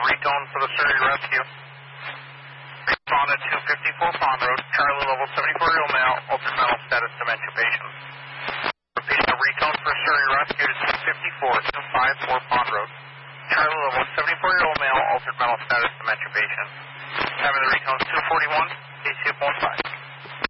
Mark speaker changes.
Speaker 1: retone for the Surrey Rescue. Respond at 254 Pond Road, Charlie level 74-year-old male, altered mental status, dementia patient. Repeating the retone for Surrey Rescue to 254 Pond Road, Charlie level 74-year-old male, altered mental status, dementia patient. Having the retone 241, AC 15.